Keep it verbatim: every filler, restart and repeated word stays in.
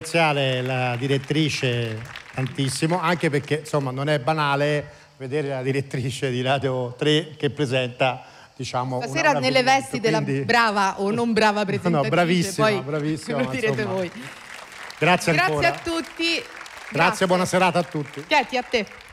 Ringraziare la direttrice tantissimo, anche perché insomma non è banale vedere la direttrice di Radio tre che presenta, diciamo, stasera una, una nelle vesti quindi... della brava o non brava presentatrice. No, bravissima, poi bravissima. lo direte insomma. voi. Grazie, Grazie ancora. a tutti. Grazie, Grazie, buona serata a tutti. Chieti, a te.